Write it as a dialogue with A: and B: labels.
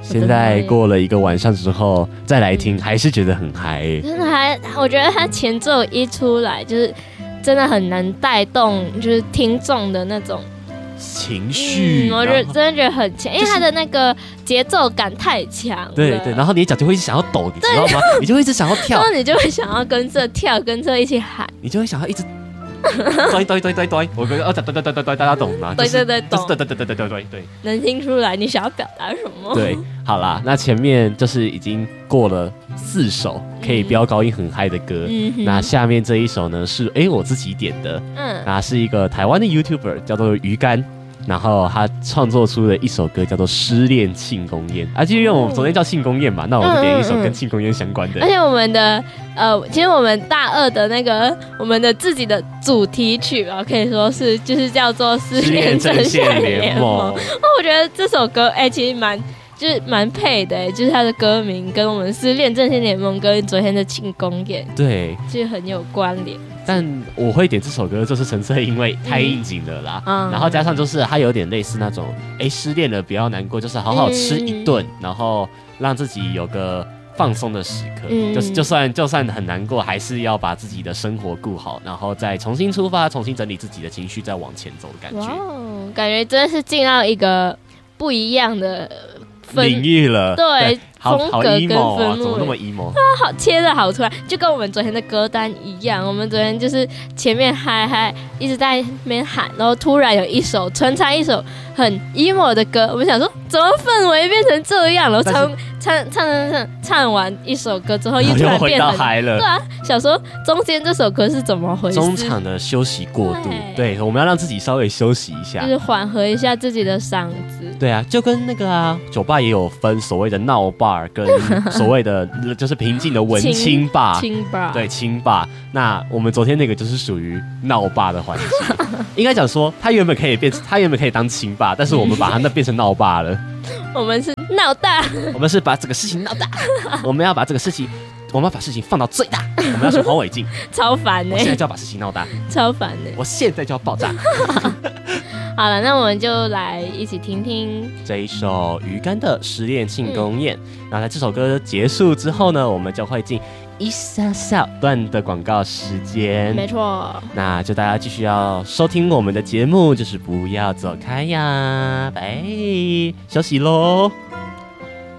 A: 现在过了一个晚上之后再来听，还是觉得很嗨。
B: 真的我觉得他前奏一出来，就是真的很能带动，就是听众的那种
A: 情绪。
B: 我真的觉得很强，因为他的那个节奏感太强了。
A: 对对，然后你的脚就会一直想要抖，你知道吗？你就会一直想要跳，
B: 然后你就会想要跟着跳，跟着一起喊，
A: 你就会想要一直。对，我跟对，大家懂吗？
B: 对，
A: 懂，对，
B: 能听出来你想要表达什么。
A: 对，好啦，那前面就是已经过了4首可以飙高音很嗨的歌，那下面这一首呢是我自己点的，那是一个台湾的 YouTuber 叫做鱼竿。然后他创作出了一首歌叫做《失恋庆功宴》啊，就因为我们昨天叫庆功宴嘛，那我就点一首跟庆功宴相关的。
B: 而且我们的其实我们大2的那个我们的自己的主题曲啊，可以说是就是叫做《失恋阵线联盟》。我觉得这首歌其实蛮配的，就是它的歌名跟我们失恋阵线联盟跟昨天的庆功宴对，其实很有关联。
A: 但我会点这首歌，就是纯粹因为太应景了啦，然后加上就是它有点类似那种，失恋了不要难过，就是好好吃一顿，然后让自己有个放松的时刻，就算很难过，还是要把自己的生活顾好，然后再重新出发，重新整理自己的情绪，再往前走的感觉。
B: 感觉真的是进到一个不一样的
A: 领域了，
B: 对，
A: 好
B: 风格跟
A: emo
B: 分
A: 啊，怎么那么 emo？
B: 好切的好突然，就跟我们昨天的歌单一样。我们昨天就是前面嗨一直在那边喊，然后突然有一首穿插一首很 emo 的歌，我们想说怎么氛围变成这样了？唱完一首歌之后，又突然变
A: 到嗨了。
B: 对啊，想说中间这首歌是怎么回事？
A: 中场的休息过度，对，我们要让自己稍微休息一下，
B: 就是缓和一下自己的嗓子。
A: 对啊，就跟那个酒吧也有分所谓的闹bar跟所谓的就是平静的文青吧，对，清吧。那我们昨天那个就是属于闹吧的环节，应该讲说他原本可以当清吧，但是我们把它那变成闹吧了。
B: 我们是闹大，
A: 我们是把这个事情闹大，我们要把事情放到最大，我们要学黄伟晋，
B: 超烦
A: 我现在就要把事情闹大，
B: 超烦
A: 我现在就要爆炸。
B: 好了，那我们就来一起听听
A: 这一首鱼竿的《失恋庆功宴》。那在这首歌结束之后呢，我们就会进一小段的广告时间。
B: 没错，
A: 那就大家继续要收听我们的节目，就是不要走开呀，拜，休息咯。